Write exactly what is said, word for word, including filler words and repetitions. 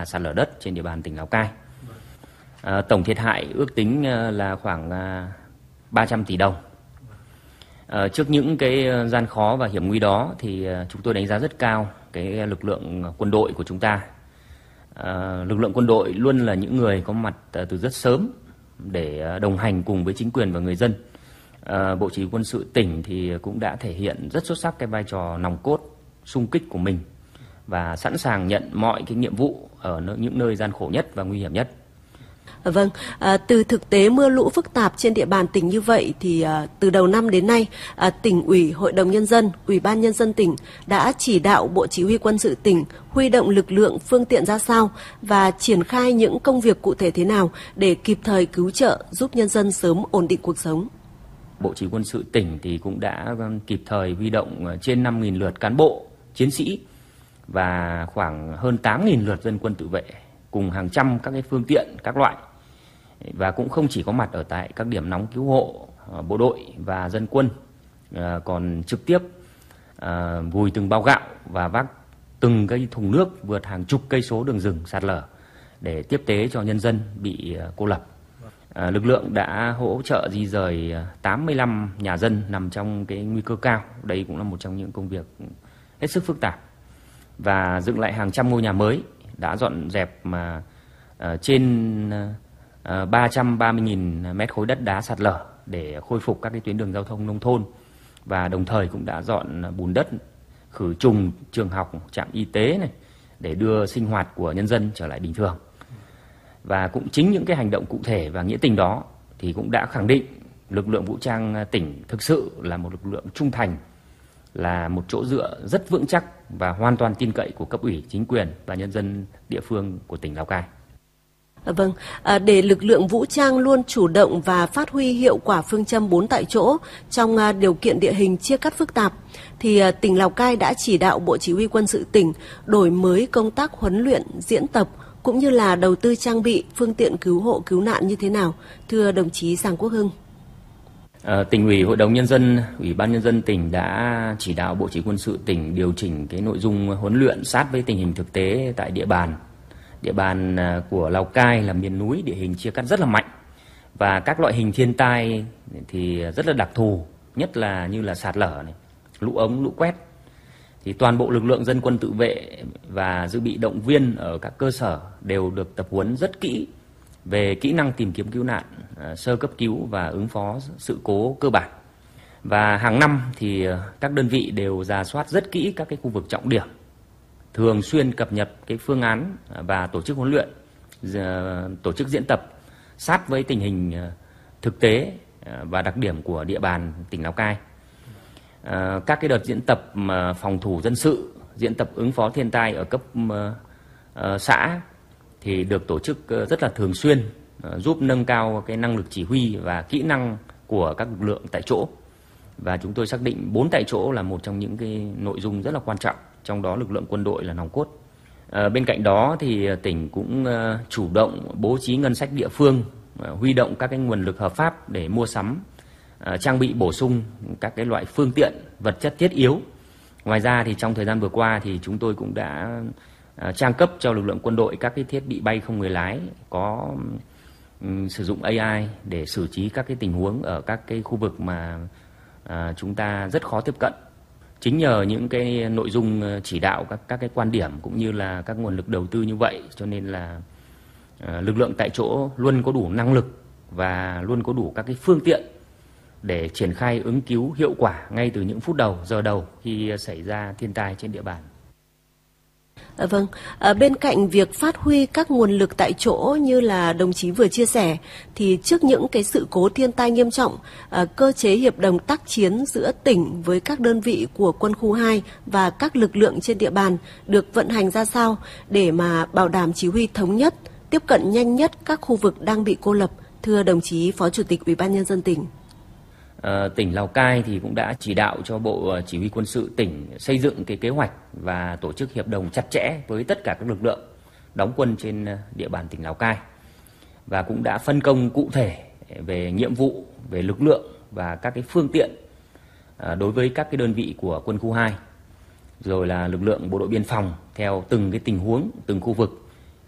và sạt lở đất trên địa bàn tỉnh Lào Cai. À, tổng thiệt hại ước tính là khoảng ba trăm tỷ đồng. À, trước những cái gian khó và hiểm nguy đó thì chúng tôi đánh giá rất cao cái lực lượng quân đội của chúng ta. À, lực lượng quân đội luôn là những người có mặt từ rất sớm để đồng hành cùng với chính quyền và người dân. À, Bộ Chỉ huy Quân sự tỉnh thì cũng đã thể hiện rất xuất sắc cái vai trò nòng cốt, xung kích của mình và sẵn sàng nhận mọi cái nhiệm vụ ở những nơi gian khổ nhất và nguy hiểm nhất. Vâng, à, từ thực tế mưa lũ phức tạp trên địa bàn tỉnh như vậy thì à, từ đầu năm đến nay, à, tỉnh ủy, Hội đồng Nhân dân, Ủy ban Nhân dân tỉnh đã chỉ đạo Bộ Chỉ huy Quân sự tỉnh huy động lực lượng, phương tiện ra sao và triển khai những công việc cụ thể thế nào để kịp thời cứu trợ giúp nhân dân sớm ổn định cuộc sống. Bộ Chỉ huy Quân sự tỉnh thì cũng đã kịp thời huy động trên năm nghìn lượt cán bộ, chiến sĩ và khoảng hơn tám nghìn lượt dân quân tự vệ cùng hàng trăm các cái phương tiện các loại, và cũng không chỉ có mặt ở tại các điểm nóng cứu hộ, bộ đội và dân quân, còn trực tiếp vùi từng bao gạo và vác từng cái thùng nước vượt hàng chục cây số đường rừng sạt lở để tiếp tế cho nhân dân bị cô lập. À, lực lượng đã hỗ trợ di rời tám mươi lăm nhà dân nằm trong cái nguy cơ cao. Đây cũng là một trong những công việc hết sức phức tạp. Và dựng lại hàng trăm ngôi nhà mới, đã dọn dẹp mà uh, trên uh, ba trăm ba mươi nghìn mét khối đất đá sạt lở để khôi phục các cái tuyến đường giao thông nông thôn, và đồng thời cũng đã dọn bùn đất, khử trùng trường học, trạm y tế này để đưa sinh hoạt của nhân dân trở lại bình thường. Và cũng chính những cái hành động cụ thể và nghĩa tình đó thì cũng đã khẳng định lực lượng vũ trang tỉnh thực sự là một lực lượng trung thành, là một chỗ dựa rất vững chắc và hoàn toàn tin cậy của cấp ủy, chính quyền và nhân dân địa phương của tỉnh Lào Cai. Vâng, à, để lực lượng vũ trang luôn chủ động và phát huy hiệu quả phương châm bốn tại chỗ trong à, điều kiện địa hình chia cắt phức tạp, thì à, tỉnh Lào Cai đã chỉ đạo Bộ Chỉ huy Quân sự tỉnh đổi mới công tác huấn luyện, diễn tập cũng như là đầu tư trang bị phương tiện cứu hộ cứu nạn như thế nào, thưa đồng chí Giàng Quốc Hưng? À, tỉnh ủy, Hội đồng Nhân dân, Ủy ban Nhân dân tỉnh đã chỉ đạo Bộ Chỉ huy Quân sự tỉnh điều chỉnh cái nội dung huấn luyện sát với tình hình thực tế tại địa bàn. Địa bàn của Lào Cai là miền núi, địa hình chia cắt rất là mạnh và các loại hình thiên tai thì rất là đặc thù, nhất là như là sạt lở này, lũ ống, lũ quét. Thì toàn bộ lực lượng dân quân tự vệ và dự bị động viên ở các cơ sở đều được tập huấn rất kỹ về kỹ năng tìm kiếm cứu nạn, sơ cấp cứu và ứng phó sự cố cơ bản. Và hàng năm thì các đơn vị đều rà soát rất kỹ các cái khu vực trọng điểm, thường xuyên cập nhật cái phương án và tổ chức huấn luyện, tổ chức diễn tập sát với tình hình thực tế và đặc điểm của địa bàn tỉnh Lào Cai. À, các cái đợt diễn tập mà phòng thủ dân sự, diễn tập ứng phó thiên tai ở cấp uh, uh, xã thì được tổ chức uh, rất là thường xuyên, uh, giúp nâng cao cái năng lực chỉ huy và kỹ năng của các lực lượng tại chỗ. Và chúng tôi xác định bốn tại chỗ là một trong những cái nội dung rất là quan trọng, trong đó lực lượng quân đội là nòng cốt. À, bên cạnh đó thì tỉnh cũng uh, chủ động bố trí ngân sách địa phương, uh, huy động các cái nguồn lực hợp pháp để mua sắm, Uh, trang bị bổ sung các cái loại phương tiện, vật chất thiết yếu. Ngoài ra thì trong thời gian vừa qua thì chúng tôi cũng đã uh, trang cấp cho lực lượng quân đội các cái thiết bị bay không người lái có um, sử dụng a i để xử trí các cái tình huống ở các cái khu vực mà uh, chúng ta rất khó tiếp cận. Chính nhờ những cái nội dung chỉ đạo, các các cái quan điểm cũng như là các nguồn lực đầu tư như vậy, cho nên là uh, lực lượng tại chỗ luôn có đủ năng lực và luôn có đủ các cái phương tiện để triển khai ứng cứu hiệu quả ngay từ những phút đầu, giờ đầu khi xảy ra thiên tai trên địa bàn. À, vâng, à, bên cạnh việc phát huy các nguồn lực tại chỗ như là đồng chí vừa chia sẻ, thì trước những cái sự cố thiên tai nghiêm trọng, à, cơ chế hiệp đồng tác chiến giữa tỉnh với các đơn vị của quân khu hai và các lực lượng trên địa bàn được vận hành ra sao để mà bảo đảm chỉ huy thống nhất, tiếp cận nhanh nhất các khu vực đang bị cô lập, thưa đồng chí Phó Chủ tịch Ủy ban Nhân dân tỉnh? À, tỉnh Lào Cai thì cũng đã chỉ đạo cho Bộ Chỉ huy Quân sự tỉnh xây dựng cái kế hoạch và tổ chức hiệp đồng chặt chẽ với tất cả các lực lượng đóng quân trên địa bàn tỉnh Lào Cai, và cũng đã phân công cụ thể về nhiệm vụ, về lực lượng và các cái phương tiện à, đối với các cái đơn vị của quân khu hai, rồi là lực lượng bộ đội biên phòng theo từng cái tình huống, từng khu vực,